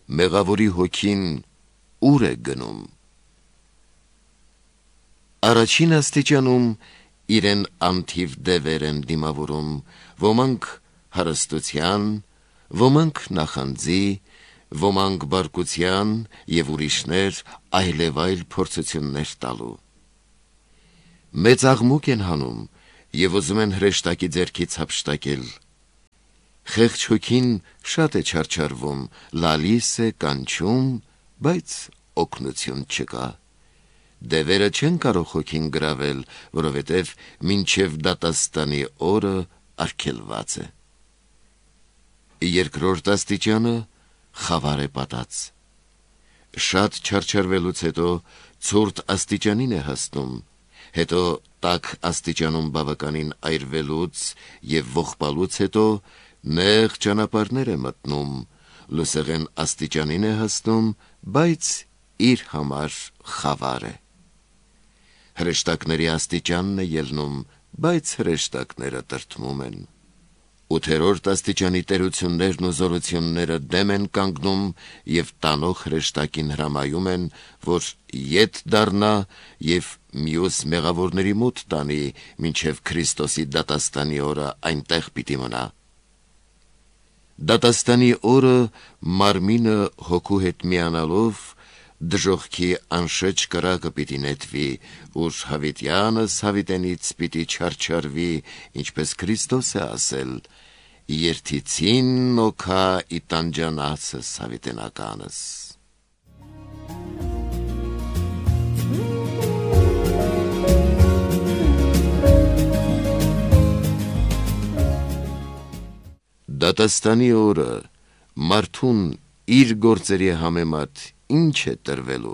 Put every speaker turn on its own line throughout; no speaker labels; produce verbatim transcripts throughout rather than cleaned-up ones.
մեղավորի հոգին ուր է գնում։ Առաջին աստիճանում իրեն անթիվ դևեր են դիմավորում, ոմանք հարստության, ոմանք նախանձի, ոմանք բարկության և ուրիշներ այլևայլ փորձություններ տալու։ Մեծ աղմուկ են հանում և ուզում են հրեշտակի ձեռքից հափշտակել։ Խեղճ հոգին շատ է չարչարվում, լալիս է, կանչում, բայց օգնություն չկա։ Դևերը չեն կարող հոգին գրավել, որովհետև մինչև դատաստանի օրը արգելված է։ Երկրորդ աստիճանը խավար է պատած։ Շատ չարչարվելուց հետո ցուրտ աստիճանին է հասնում, հետո տաք աստիճանում բավականին այրվելուց և ողբալուց հետո նեղ ճանապարհներ է մտնում, լուսեղեն աստիճանին է հասնում, բայց իր համար խավար է։ Հրեշտակների աստիճանն է ելնում, բայց հրեշտակները տրտմում են։ Ութերորդ աստիճանի տերություններն ու զորությունները դեմ են կանգնում և տանող հրեշտակին հրամայում են, որ ետ դառնա և մյուս մեղավորների մոտ տանի, մինչև Քրիստոսի դատաստանի օրը այնտեղ պիտի մնա։ Դատաստանի օրը մարմինը հոգու հետ միանալով դժոխքի անշեջ կրակը պիտի նետվի, ուր հավիտյանս հավիտենից պիտի չարչարվի, ինչպես Քրիստոս է ասել. «Երթիցին նոքա ի տանջանացս հավիտենականս»։ Դատաստանի օրը մարդուն իր գործերի համեմատ ինչ է տրվելու։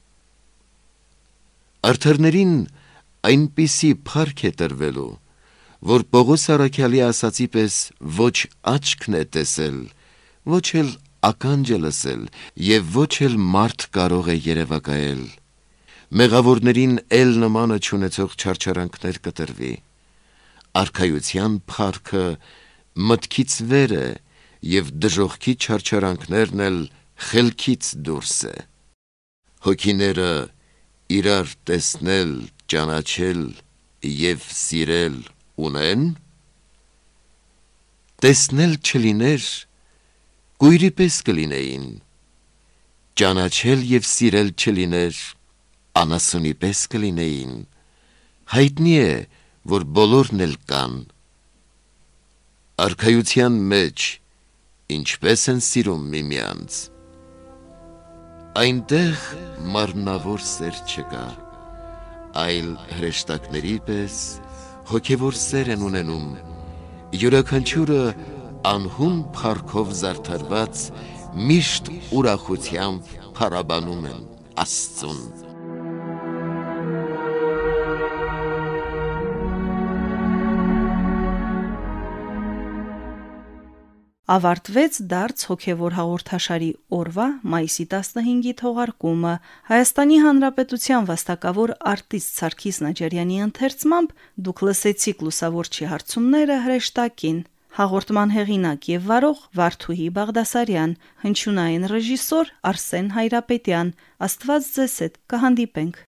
Արդարներին այնպիսի փառք է տրվելու, որ Պողոս առաքյալի ասացի պես ոչ աչքն է տեսել, ոչ էլ ականջ է լսել և ոչ էլ մարդ կարող է երևակայել։ Մեղավորներին էլ նմանը չունեցող չարչարանքներ կտրվի։ Արքայության փառքը մտքից վեր է և դժոխքի չարչարանքներն էլ խելքից դուրս է։ Հոգիները իրար տեսնել, ճանաչել և սիրել ունեն։ Տեսնել չլիներ, կույրի պես կլինեին, ճանաչել և սիրել չլիներ, անասունի պես կլինեին։ Հայտնի է, որ բոլորն էլ կան։ Արքայության մեջ ինչպես են սիրում միմյանց։ Այնտեղ մարմնավոր սեր չկա, այլ հրեշտակների պես հոգևոր սեր են ունենում, յուրաքանչյուրը անհուն փառքով զարդարված միշտ ուրախությամբ փառաբանում են Աստծուն։
Ավարտվեց դարձ հոգևոր հաղորդաշարի օրվա մայիսի տասնհինգի թողարկումը։ Հայաստանի Հանրապետության վաստակավոր արտիստ Սարգիս Նաջարյանի ընթերցմամբ դուք լսեցիք լուսավորչի հարցումները հրեշտակին։ Հաղորդման հեղինակ և վարող Վարդուհի Բաղդասարյան, հնչյունային ռեժիսոր Արսեն Հայրապետյան։ Աստված ձեզ հետ, կհանդիպենք։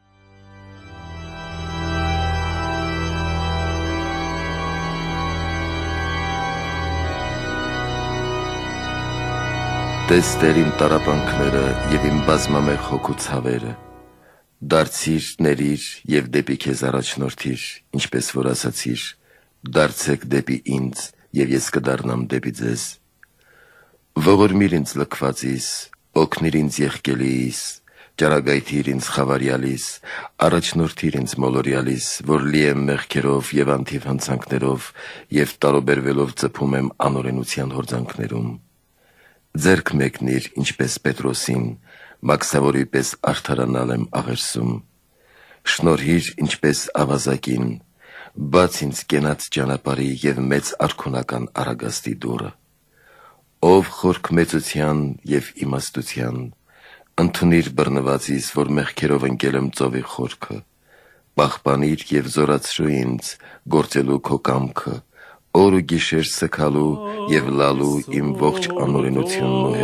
Տես Տեր իմ տառապանքները և իմ բազմամեղ հոգու ցավերը, դարձիր, ներիր և դեպի քեզ առաջնորդիր, ինչպես որ ասացիր, դարձեք դեպի ինձ և ես կդառնամ դեպի ձեզ։ Ողորմիր ինձ լքվածիս, օգնիր ինձ եղկելիս, ճարագայթիր ինձ խավարյալիս, առաջնորդիր ինձ մոլորյալիս, որ լի եմ մեղքերով և անթիվ հանցանքներով և տարոբերվելով ծփում եմ անօրենության հորձանքներում։ Ձեռք մեկնիր, ինչպես Պետրոսին, մաքսավորի պես արդարանալ եմ աղերսում։ Շնորհիր, ինչպես ավազակին, բաց ինձ կենաց ճանապարհի և մեծ արքունական առագաստի դուռը։ Ով խորք մեծության և իմաստության, ընդունիր բռնվածիս, որ մեղքերով ընկել եմ ծովի խորքը, պահպանիր և զորացրու ինձ գործելու քո կամքը, օր ու գիշեր սգալու և լալու իմ ողջ անօրենությունն ու